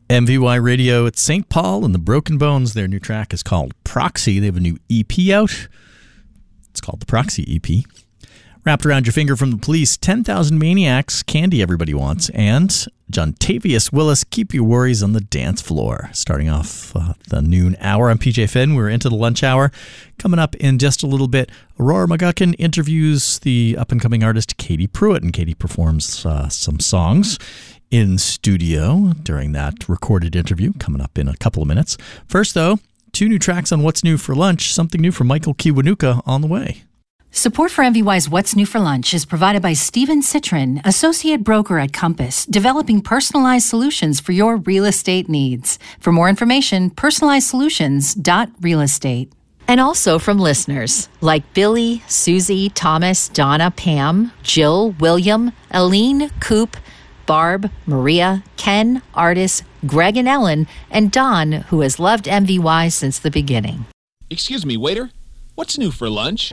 MVY Radio at St. Paul and the Broken Bones. Their new track is called Proxy. They have a new EP out. It's called the Proxy EP. Wrapped Around Your Finger from the Police, 10,000 Maniacs, Candy Everybody Wants, and Jontavius Willis, Keep Your Worries on the Dance Floor. Starting off the noon hour. I'm PJ Finn. We're into the lunch hour. Coming up in just a little bit, Aurora McGuckin interviews the up-and-coming artist Katie Pruitt, and Katie performs some songs in studio during that recorded interview, coming up in a couple of minutes. First, though, 2 new tracks on What's New for Lunch, something new from Michael Kiwanuka on the way. Support for MVY's What's New for Lunch is provided by Steven Citrin, associate broker at Compass, developing personalized solutions for your real estate needs. For more information, personalizedsolutions.realestate. And also from listeners like Billy, Susie, Thomas, Donna, Pam, Jill, William, Aline, Coop, Barb, Maria, Ken, Artis, Greg and Ellen, and Don, who has loved MVY since the beginning. Excuse me, waiter. What's new for lunch?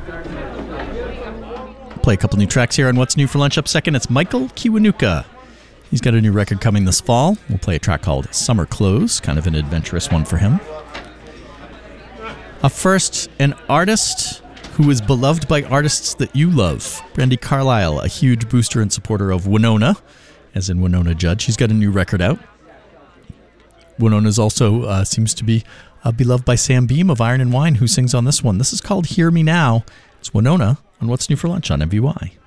Play a couple new tracks here on What's New for Lunch. Up second, it's Michael Kiwanuka. He's got a new record coming this fall. We'll play a track called Summer Clothes, kind of an adventurous one for him. Up first, an artist who is beloved by artists that you love. Brandi Carlile, a huge booster and supporter of Winona, as in Winona Judge. He's got a new record out. Winona's also seems to be beloved by Sam Beam of Iron and Wine, who sings on this one. This is called Hear Me Now. It's Winona on What's New for Lunch on MVY.